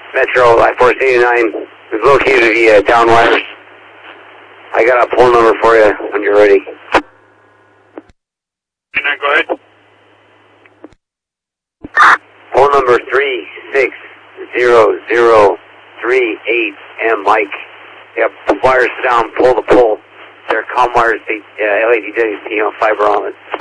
Metro I-489 is located via down wires. I got a pole number for you when you're ready. Go ahead. Pole number 360038M, Mike. Yep, the wires down, pull the pole. They're comm wires, LED fiber on it.